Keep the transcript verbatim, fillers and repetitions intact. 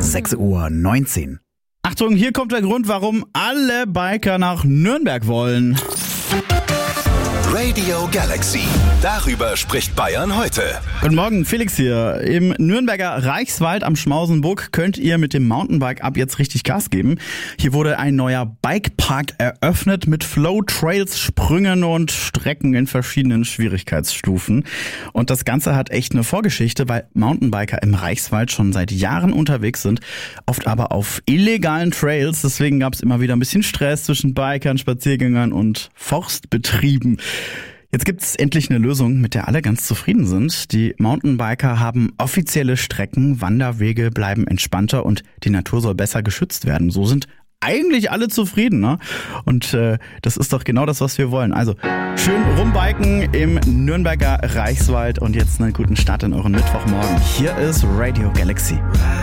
sechs Uhr neunzehn. Achtung, hier kommt der Grund, warum alle Biker nach Nürnberg wollen. Radio Galaxy. Darüber spricht Bayern heute. Guten Morgen, Felix hier. Im Nürnberger Reichswald am Schmausenburg könnt ihr mit dem Mountainbike ab jetzt richtig Gas geben. Hier wurde ein neuer Bikepark eröffnet mit Flow-Trails, Sprüngen und Strecken in verschiedenen Schwierigkeitsstufen. Und das Ganze hat echt eine Vorgeschichte, weil Mountainbiker im Reichswald schon seit Jahren unterwegs sind, oft aber auf illegalen Trails. Deswegen gab es immer wieder ein bisschen Stress zwischen Bikern, Spaziergängern und Forstbetrieben. Jetzt gibt es endlich eine Lösung, mit der alle ganz zufrieden sind. Die Mountainbiker haben offizielle Strecken, Wanderwege bleiben entspannter und die Natur soll besser geschützt werden. So sind eigentlich alle zufrieden, ne? Und äh, das ist doch genau das, was wir wollen. Also schön rumbiken im Nürnberger Reichswald und jetzt einen guten Start in euren Mittwochmorgen. Hier ist Radio Galaxy.